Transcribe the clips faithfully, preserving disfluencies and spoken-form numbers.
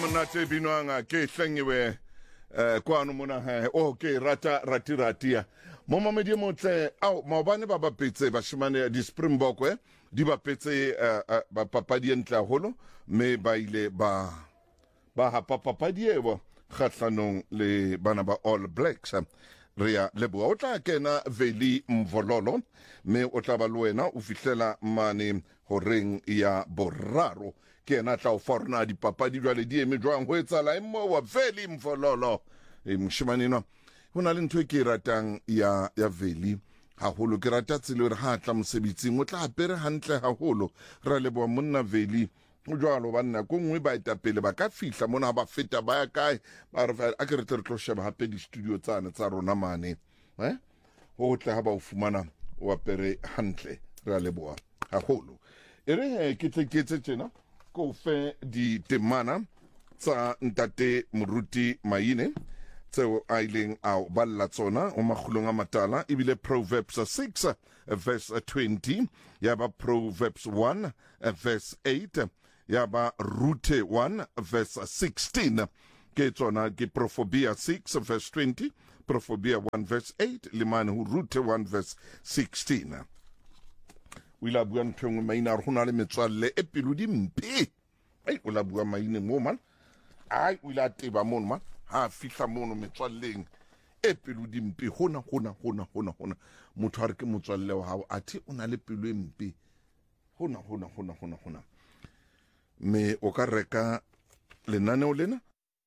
monate binwanga ke hlengiwe eh kwano mona ha okay rata rati ratia mo mamedi motle au maobane ba bapetse ba shimane di Springbok we di bapetse ba papadi entla holo me ba ile ba ba ha papadi ebo khatlanong le bana ba All Blacks ria leboa o tla kena Veli Mvololo me o tla ba lwena o fihlela mane horeng ya boraro ke na tla o forna di papadi jwale di eme jwang ho etsala emmo wa Veli Mvololo e mshimanino hona le ntwe ke ratang ya ya Veli haholo ke rata tselo re ha tla mosebetsing o tla apere hantle haholo ra leboa monna Veli o jwalo banna go ngwe ba etapele ba ka fihla mona ba feta ba ya kae ba re a ke re tlo sheba hape di studio tsana tsa rona mane eh ho tla ha ba o fumana o apere hantle ra leboa haholo ere ke tleketse tsena ko fe di temana tsa ntate Moruti Maine tseo ailing au balla tsona o makhulong a matala ibile Proverbs six verse twenty yaba Proverbs one verse eight yaba Rute one verse sixteen ke tsona ke Proverbs six verse twenty Proverbs one verse eight limane hu Rute one verse sixteen wila bua ntweng maina rona le metswalle e peludi mpe ai o la bua maine mo man ai wila teba mon man ha fihla mono metswalleng e peludi mpe hona hona hona hona hona motho ha re ke motswalle wa hao athi o na le pelo e mpe hona hona hona hona hona me o ka reka lenaneo lena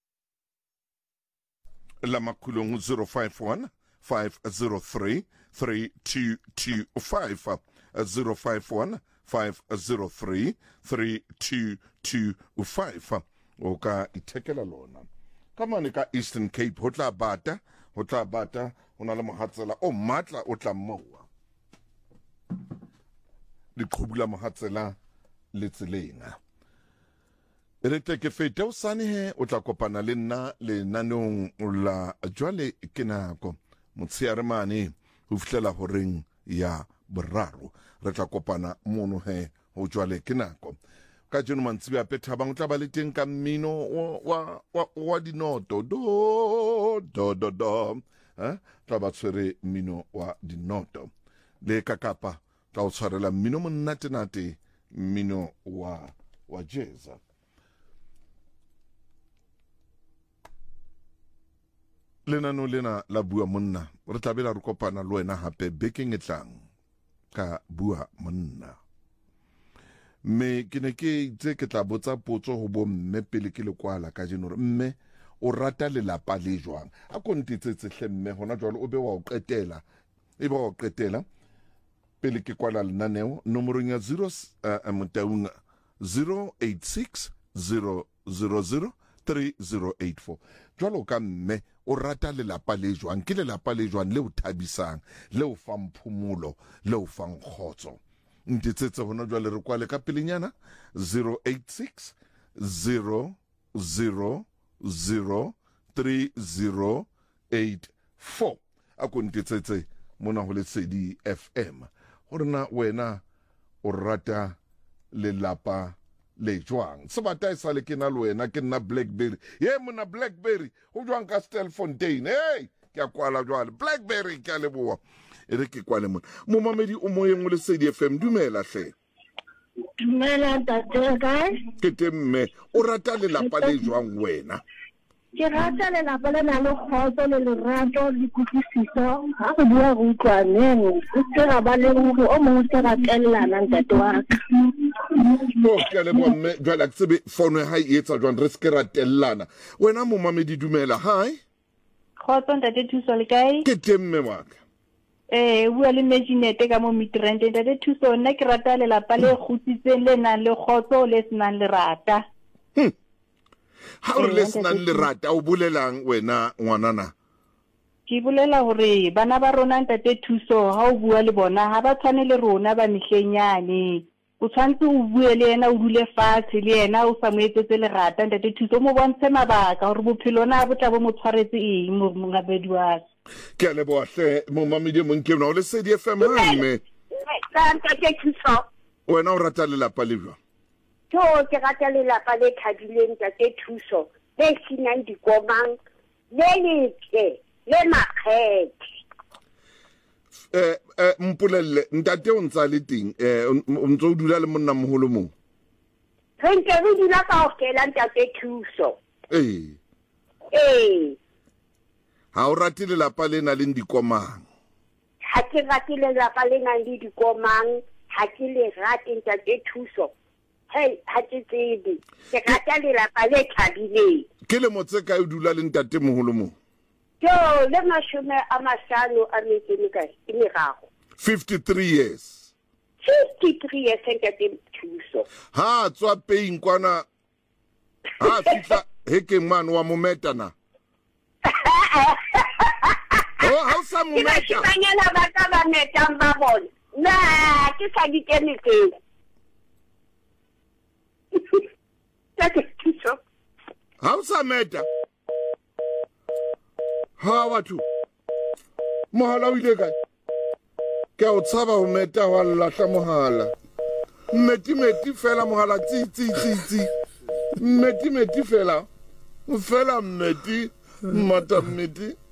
la makulong zero five one five zero three three two two five zero five one five zero three three two two five o ka itekela lona kamane ka Eastern Cape ho tla bata ho tla bata hona le mohatsela o matla o tla mmoa le qhubula mohatsela le tselenga ere ke fete o sane he o tla kopana le nna le nanong la jwale ke nako motshiare mane ho fihlela horeng ya boraro re tla kopana mono he ho jwale ke nako ka jeno mantsibe a petha bang tla ba le teng ka mmino wa wa wa dinoto do do do do eh tla ba tswere mmino wa dinoto le kakapa tla o tshwarela mmino monate nate mmino wa wa jazz lena no lena la bua monna re tla bela re kopana le wena hape bekeng e tlang ka bua monna me ke ne ke itse ke tla botsa potso ho bo mme pele ke le kwala ka jeno mme o rata le lapa le jwang a kontitsetse hle mme hona jwalo o be wa o qetela e ba o qetela pele ke kwala lenaneo nomorong ya zero mtaung zero eight six zero zero zero three zero eight four jwalo ka mme o rata le lapa le jwang ke le lapa le jwang le o thabisang le o fang phumulo le o fang khotso ntitsetse hona jwale re kwale ka pelenyana zero eight six zero zero zero three zero eight four a ko ntitsetse mona ho le Sedi F M horena wena o rata le lapa le jwang sebata isa le kena le wena ke nna Blackberry ye mona Blackberry ho jwang ka Stelfontein hey ke a kwala jwale Blackberry ke a leboa ere ke kwale mona mo mamedi o moyeng o le Sedi F M dumela hle dumela tate ka ke temme o rata le lapa le jwang wena ke rata le lapa le na le khotso le lerato le kutlwisiso ha go bua go utlwaneng o tsera ba le go o mo tsera kellana ntate wa ka mo ke le bomme jwala tsebe fono ha e etsa jwang re se ratellana wena mo mamedi dumela hi khotso ntate thuso le kae ke temme wa ka eh bua le Meginete ka mo Midrand ntate thuso nna ke rata le lapa le kgutsitseng le nang le khotso le senang le rata ha o le senang le rata o bolelang wena ngwanana ke bolela hore bana ba rona ntate thuso ha o bua le bona ha ba tshwane le rona ba mehlenyane o tshwantse o bue le yena o dule fatshe le yena o sa mo etsetse le rata ntate thuso mo bontshe mabaka hore bophelo na bo tla bo mo tshwaretse eng mo mongabedi wa ke le bohle mo mamedi mo nke ona o le Sedi F M ha mme ntate thuso wena o rata le lapa le jwa Jo ke rata lelapa le thabileng Ntate Thuso le senang dikomang le letle le makgethe. eh eh mpolelle ntate o ntsa le teng eh o ntse o dula le monna moholo mo Re ntse re dula kaofela Ntate Thuso. eh Eh ha o rate lelapa le na le dikomang ha ke rate lelapa le nang le dikomang ha ke le rate Ntate Thuso. Hey ha ke tsebe ke rata lelapa le thabileng. ke le motse ka o dula le ntate moholo mo Jo le mashome a mahlano a metso e mekae e meraro. fifty-three years fifty-three years Ntate Thuso. ha tswa paying kwana ha fitla hekeng man wa mometa na oh ha sa Ke mometa banyana ba ka ba metang ba bona. Na ke sa di kene tseo. Ntate Thuso. ha o sa meta ha batho mohala o ile kae ke o tshaba ho meta wa lahla mohala meti meti fela mohala tsi tsi tsi tsi meti meti fela fela meti mata meti